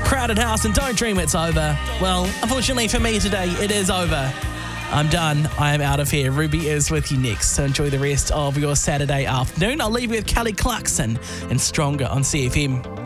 Crowded House and Don't Dream It's Over. Well, unfortunately for me today, it is over. I'm done. I am out of here. Ruby is with you next, so enjoy the rest of your Saturday afternoon. I'll leave you with Kelly Clarkson and Stronger on CFM.